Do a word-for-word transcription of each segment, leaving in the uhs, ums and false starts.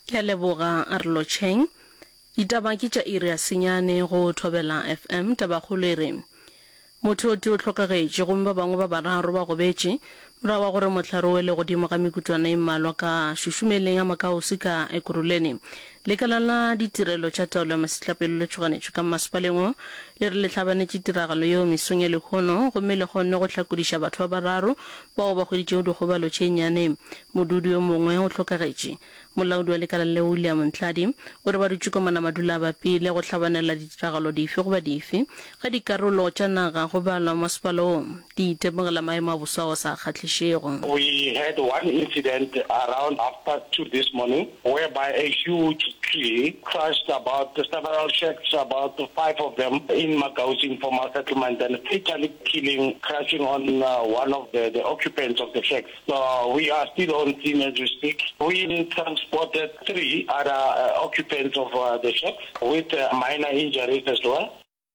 ke a leboga Arlo Cheng ditaba ke tša iri ya senyane go Thobela F M tabakgolo e re motho o tee o hlokagetse gomme ba bangwe ba bararo ba gobetše morago wa gore mohlare o ele godimo ga mekutwana e mmalwa ka šušumeleng ya makaosi ka Ekurhuleni lekala la ditirelo tša taolo ya masetlapelo le tšhoganetšo ka masepaleng le re le hlabanetše tiragalo yeo mesong ya lekgono gomme le kgonne go hlakodiša batho ba bararo bao ba hweditšego dikgobalo tše nnyane modudi yo mongwe o hlokagetse molaodi wa lekala le William Ntladi o re ba dutše komana madula ba pele go hlabanela ditiragalo dife goba dife ga dikarolo tša naga go balwa masepala o di itemogela maemo a bosa o sa kgahlešego. We had one incident around half past two this morning whereby a huge tree crushed about several shacks, about five of them in Makausi informal settlement, and fatally killing, crashing on uh, one of the, the occupants of the shacks. So we are still on scene as we speak. We transported three other uh, occupants of uh, the shacks with uh, minor injuries as well.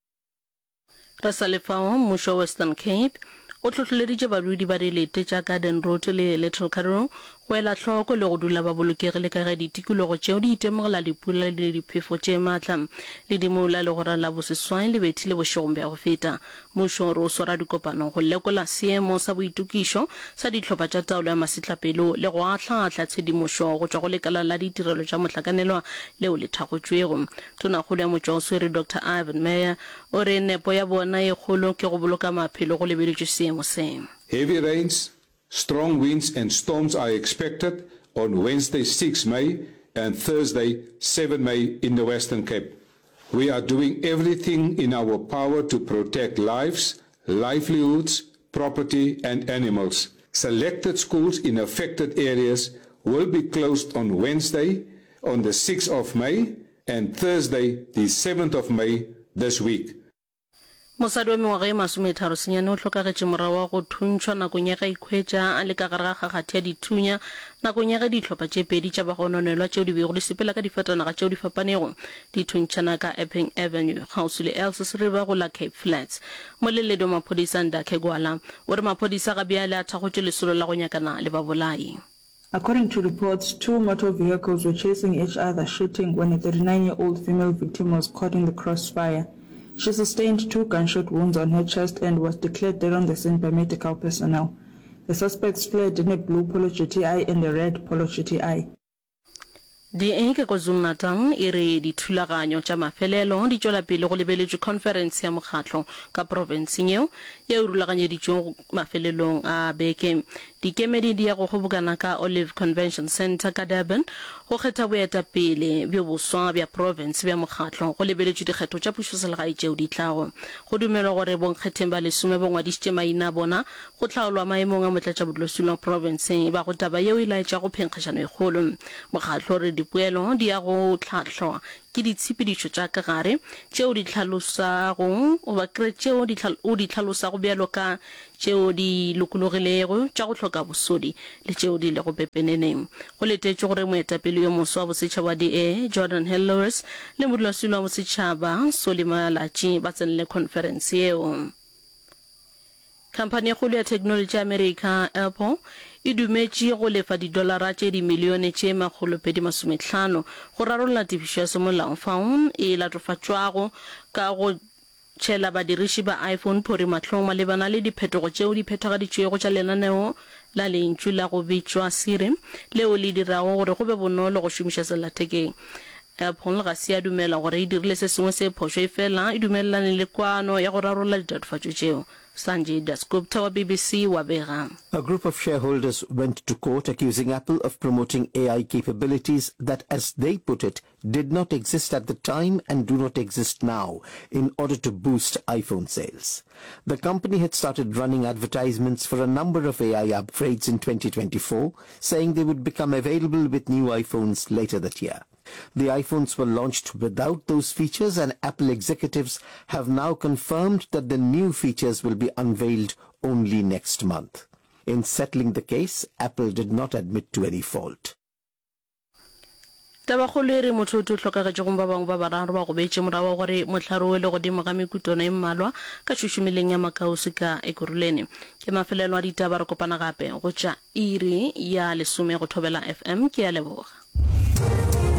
Rasalefao, Musho Western Cape, o tlhotlheleditše badudi ba dilete tša Garden Road le Electoral Carroll go ela tlhoko le go dula ba bolokegile ka ge ditikologo tšeo di itemogela dipula le diphefo tše maatla le dimola le go rala boseswai le bethile bošegong bja go feta mmušo re o swara dikopano go lekola seemo sa boitukišo sa ditlhopha tša taolo ya masetlapelo le go ahlaahlaa tshedimošo go tšwa go lekala la ditirelo tša mohlakanelwa leo le thakgotšwego tonakgolo ya motšwaoswere Doctor Ivan Meyer o re nepo ya bona e kgolo ke go boloka maphelo go lebeletšwe seemo se. Heavy rains, strong winds and storms are expected on Wednesday six May and Thursday seven May in the Western Cape. We are doing everything in our power to protect lives, livelihoods, property and animals. Selected schools in affected areas will be closed on Wednesday on the sixth of May and Thursday the seventh of May this week. Mosadi wa mengwaga e masometharo senyane o tlhokagetše morago wa go thuntšhwa nakong ya ga ikhwetša a le ka gare ga kgakgathi ya dithunya nakong ya ge ditlhopha tše pedi tša bagononelwa tšeo di bego di sepela ka difatanaga tšeo di fapanego di thuntšhana ka Epping Avenue gausi le Elsis River go la Cape Flats moleledi wa maphodisa Ndakhe Gwala o re maphodisa ga bjale a thakgotše lesolo la go nyakana le babolai. According to reports, two motor vehicles were chasing each other, shooting when a thirty-nine-year-old female victim was caught in the crossfire. She sustained two gunshot wounds on her chest and was declared dead on the scene by medical personnel. The suspects fled in a blue Polo G T I and a red Polo G T I. Di enge ko KwaZulu-Natal e re dithulaganyo tša mafelelo di tšwela pele go lebeletšwe conference ya mokgatlo ka provinceng eo ye e rulaganyeditšwego mafelelong a beke dikemedi di ya go kgobokana ka Olive Convention Center ka Durban go kgetha boetapele bjo boswa bja province bja mokgatlo go lebeletšwe dikgetho tša pušoselegae tšeo di tlago go dumelwa gore bonkgetheng ba lesome bo ngwadišitše maina bona go hlaolwa maemong a motlatšabodulasetulo wa province ba go taba yeo e laetša go phenkgešano e kgolo mokgatlo re dipoelo di ya go tlhahlwa ke ditshepedišo tša ka gare tšeo di tlhalosago o ba kre tšeo o di tlhalosago bjalo ka tšeo di lokologilego tša go hloka bosodi le tšeo di lego pepeneneng go letetšwe gore moetapele yo moswa wa bosetšhaba D A Jordan Hellers le modulasetulo wa bosetšhaba Solly Malatsi ba tsenele conference yeo. Khamphane ya kgolo ya technology America Apple e dumetše go lefa didolara tše dimilione tše makgolo pedi masomehlano go rarolla tifišo ya semolao fao e latofatšwago ka go tšhela badiriši ba iPhone phori mahlong malebana le diphetogo tšeo di phethagaditšwego tša lenaneo la lentšu la go bitšwa Siri leo le dirago gore go be bonolo go šomiša sellathekeng. Apple ga se a dumela gore e dirile se sengwe se phošo e fela e dumelelane le kwano ya go rarolla ditatofatšo tšeo. Sanjay Dasgupta wa B B C wa bega. A group of shareholders went to court accusing Apple of promoting A I capabilities that, as they put it, did not exist at the time and do not exist now in order to boost iPhone sales. The company had started running advertisements for a number of A I upgrades in twenty twenty-four, saying they would become available with new iPhones later that year. The iPhones were launched without those features, and Apple executives have now confirmed that the new features will be unveiled only next month. In settling the case, Apple did not admit to any fault. Tabakgolo e re motho o tlhokagetše go ba bangwe ba bararo ba go betše morago gore mohlare o le godimo ga mekutwana e mmalwa ka šušumeleng ya makaosi ka Ekurhuleni ke mafelelo a ditaba re kopana gape go tša iri ya lesome go Thobela F M ke ya leboga.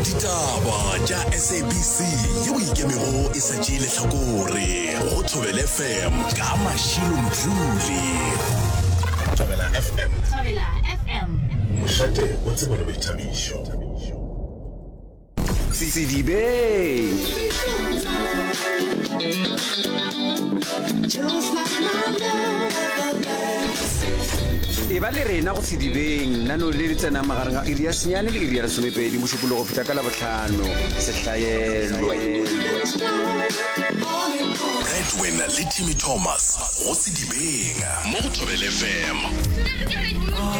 ditaba tša S A B C yeo ikemego e sa tšeele hlakore go Thobela F M ka Mashilo Mdluli. Thobela F M. Thobela F M. Mošate o tsebo le boithabišo. Sidibeng. E ba le rena go Sidibeng nano le tsena magareng a iri ya senyane le iri ya lesomepedi mošupologo feta ka labohlano sehlaelo. Breadwinner le Timmy Thomas go Sidibeng mo go Thobela F M.